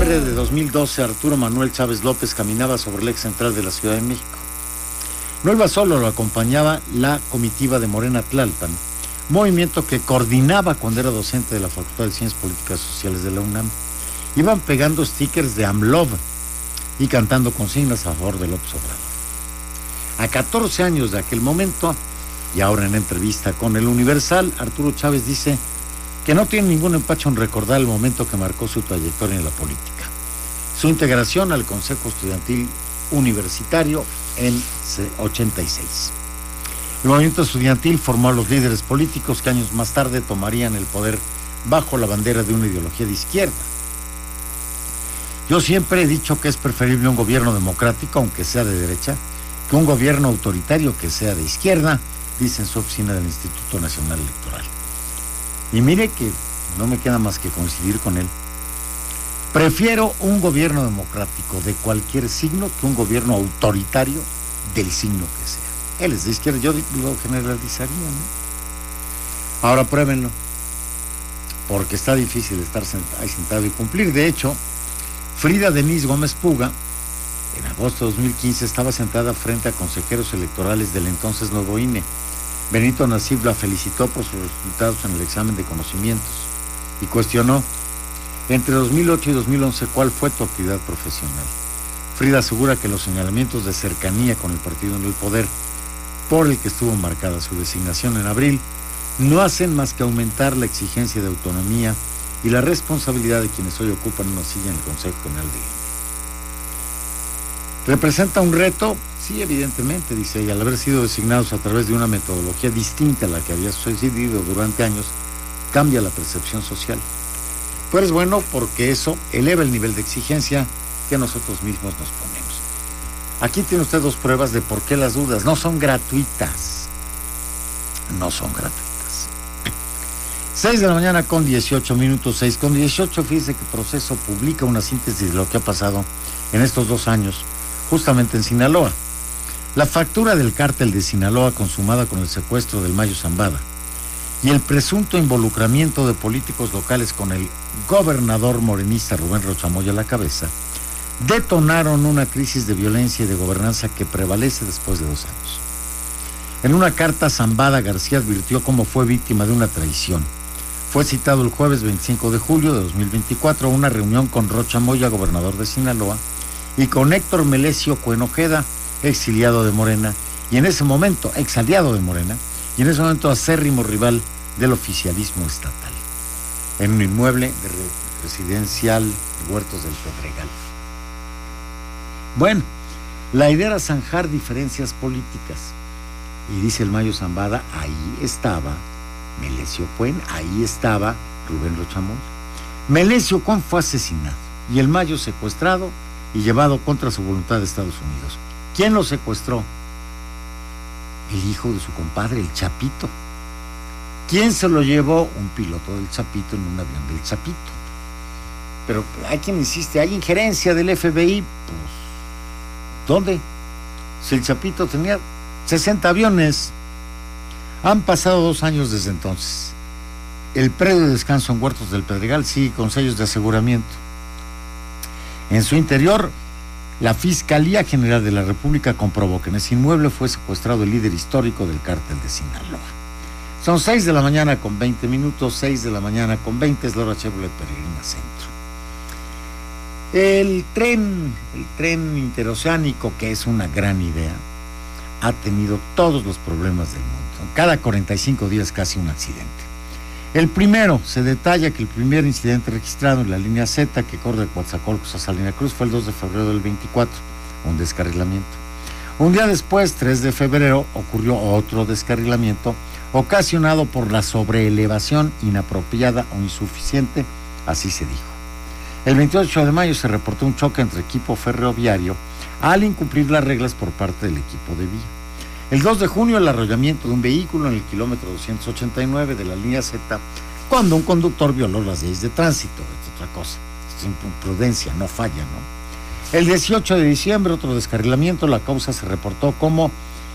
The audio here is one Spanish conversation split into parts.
septiembre de 2012, Arturo Manuel Chávez López caminaba sobre el eje central de la Ciudad de México. No iba solo, lo acompañaba la comitiva de Morena Tlalpan, movimiento que coordinaba cuando era docente de la Facultad de Ciencias Políticas y Sociales de la UNAM. Iban pegando stickers de AMLOV y cantando consignas a favor de López Obrador. A 14 años de aquel momento, y ahora en entrevista con El Universal, Arturo Chávez dice que no tiene ningún empacho en recordar el momento que marcó su trayectoria en la política. Su integración al Consejo Estudiantil Universitario en 86. El movimiento estudiantil formó a los líderes políticos que años más tarde tomarían el poder bajo la bandera de una ideología de izquierda. Yo siempre he dicho que es preferible un gobierno democrático, aunque sea de derecha, que un gobierno autoritario que sea de izquierda, dice en su oficina del Instituto Nacional Electoral. Y mire que no me queda más que coincidir con él. Prefiero un gobierno democrático de cualquier signo que un gobierno autoritario del signo que sea. Él es de izquierda, yo lo generalizaría, ¿no? Ahora pruébenlo, porque está difícil estar ahí sentado y cumplir. De hecho, Frida Denise Gómez Puga, en agosto de 2015, estaba sentada frente a consejeros electorales del entonces nuevo INE. Benito Nasif la felicitó por sus resultados en el examen de conocimientos y cuestionó: entre 2008 y 2011, ¿cuál fue tu actividad profesional? Frida asegura que los señalamientos de cercanía con el partido en el poder, por el que estuvo marcada su designación en abril, no hacen más que aumentar la exigencia de autonomía y la responsabilidad de quienes hoy ocupan una silla en el Consejo General de INE. ¿Representa un reto? Sí, evidentemente, dice ella, al haber sido designados a través de una metodología distinta a la que había sucedido durante años, cambia la percepción social. Pero es bueno porque eso eleva el nivel de exigencia que nosotros mismos nos ponemos. Aquí tiene usted dos pruebas de por qué las dudas no son gratuitas. No son gratuitas. 6 de la mañana con 18 minutos, 6 con 18. Fíjese que Proceso publica una síntesis de lo que ha pasado en estos 2 años, justamente en Sinaloa. La fractura del cártel de Sinaloa consumada con el secuestro del Mayo Zambada y el presunto involucramiento de políticos locales con el gobernador morenista Rubén Rocha Moya a la cabeza, detonaron una crisis de violencia y de gobernanza que prevalece después de 2 años. En una carta, Zambada García advirtió cómo fue víctima de una traición. Fue citado el jueves 25 de julio de 2024 a una reunión con Rocha Moya, gobernador de Sinaloa, y con Héctor Melesio Cuenojeda, exiliado de Morena, y en ese momento, exaliado de Morena, y en ese momento acérrimo rival del oficialismo estatal, en un inmueble de residencial Huertos del Pedregal. Bueno, la idea era zanjar diferencias políticas, y dice el Mayo Zambada, ahí estaba Melesio Cuen, ahí estaba Rubén Rocha Moya. Melesio Cuen fue asesinado, y el Mayo secuestrado y llevado contra su voluntad a Estados Unidos. ¿Quién lo secuestró? El hijo de su compadre, el Chapito. ¿Quién se lo llevó? Un piloto del Chapito en un avión del Chapito. Pero hay quien insiste, hay injerencia del FBI. Pues, ¿dónde? Si el Chapito tenía 60 aviones. Han pasado 2 años desde entonces. El predio de descanso en Huertos del Pedregal sigue con sellos de aseguramiento. En su interior, la Fiscalía General de la República comprobó que en ese inmueble fue secuestrado el líder histórico del cártel de Sinaloa. Son 6 de la mañana con 20 minutos, 6 de la mañana con 20, es la hora Chevrolet Peregrina Centro. El tren interoceánico, que es una gran idea, ha tenido todos los problemas del mundo. Cada 45 días casi un accidente. El primero, se detalla que el primer incidente registrado en la línea Z que corre de Coatzacoalcos a Salina Cruz fue el 2 de febrero del 24, un descarrilamiento. Un día después, 3 de febrero, ocurrió otro descarrilamiento ocasionado por la sobreelevación inapropiada o insuficiente, así se dijo. El 28 de mayo se reportó un choque entre equipo ferroviario al incumplir las reglas por parte del equipo de vía. El 2 de junio, el arrollamiento de un vehículo en el kilómetro 289 de la línea Z, cuando un conductor violó las leyes de tránsito. Es otra cosa, es imprudencia, no falla, ¿no? El 18 de diciembre, otro descarrilamiento, la causa se reportó como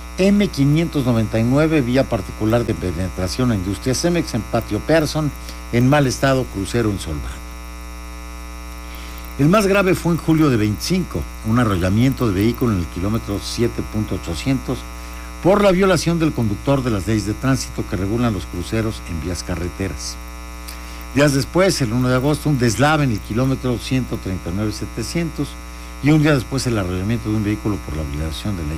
M599, vía particular de penetración a Industria Cemex en Patio Pearson, en mal estado, crucero insolvado. El más grave fue en julio de 25, un arrollamiento de vehículo en el kilómetro 7.800 por la violación del conductor de las leyes de tránsito que regulan los cruceros en vías carreteras. Días después, el 1 de agosto, un deslave en el kilómetro 139.700 y un día después el arrollamiento de un vehículo por la violación de leyes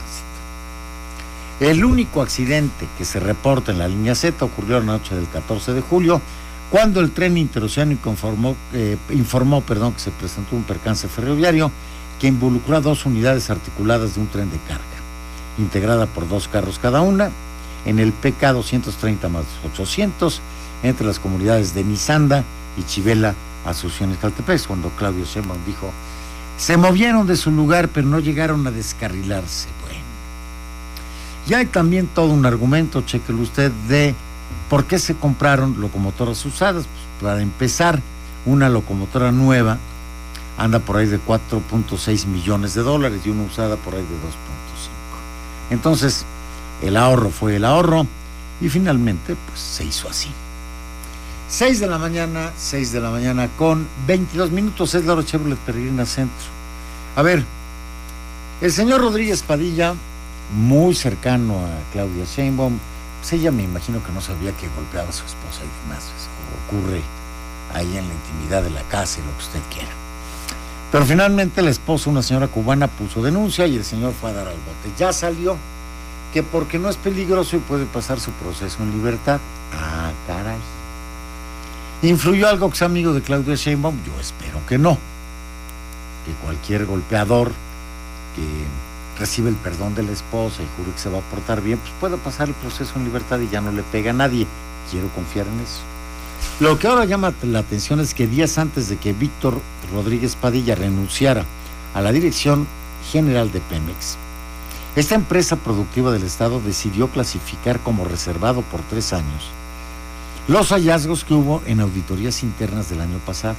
de tránsito. El único accidente que se reporta en la línea Z ocurrió la noche del 14 de julio, cuando el tren interoceánico informó que se presentó un percance ferroviario que involucró a 2 unidades articuladas de un tren de carga, integrada por 2 carros cada una, en el PK 230+800, entre las comunidades de Nizanda y Chivela, Asunción y Caltepec, cuando Claudio Sheinbaum dijo, se movieron de su lugar, pero no llegaron a descarrilarse. Bueno, y hay también todo un argumento, chéquelo usted, de por qué se compraron locomotoras usadas. Pues, para empezar, una locomotora nueva anda por ahí de $4.6 millones y una usada por ahí de 2.5. Entonces, el ahorro fue el ahorro y finalmente, pues, se hizo así. 6 de la mañana con 22 minutos, es la hora Chevrolet Peregrina Centro. A ver, el señor Rodríguez Padilla, muy cercano a Claudia Sheinbaum, pues ella me imagino que no sabía que golpeaba a su esposa y demás. Eso ocurre ahí en la intimidad de la casa y lo que usted quiera. Pero finalmente la esposa, una señora cubana, puso denuncia y el señor fue a dar al bote. Ya salió, que porque no es peligroso y puede pasar su proceso en libertad. Ah, caray. ¿Influyó algo que sea amigo de Claudia Sheinbaum? Yo espero que no. Que cualquier golpeador que recibe el perdón de la esposa y jure que se va a portar bien, pues puede pasar el proceso en libertad y ya no le pega a nadie. Quiero confiar en eso. Lo que ahora llama la atención es que días antes de que Víctor Rodríguez Padilla renunciara a la dirección general de Pemex, esta empresa productiva del Estado decidió clasificar como reservado por 3 años los hallazgos que hubo en auditorías internas del año pasado.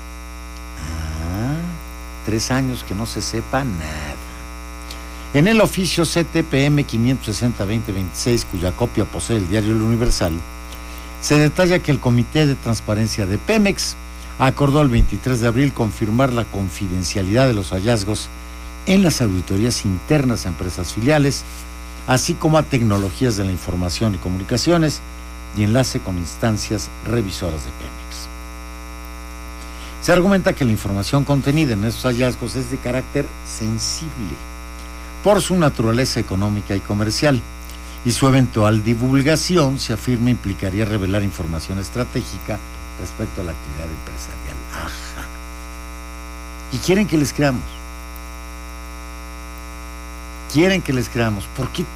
3 años que no se sepa nada. En el oficio CTPM 560-2026, cuya copia posee el diario El Universal, se detalla que el Comité de Transparencia de Pemex acordó el 23 de abril confirmar la confidencialidad de los hallazgos en las auditorías internas a empresas filiales, así como a tecnologías de la información y comunicaciones y enlace con instancias revisoras de Pemex. Se argumenta que la información contenida en estos hallazgos es de carácter sensible por su naturaleza económica y comercial, y su eventual divulgación, se afirma, implicaría revelar información estratégica respecto a la actividad empresarial. Ajá. ¿Y quieren que les creamos? ¿Quieren que les creamos? ¿Por qué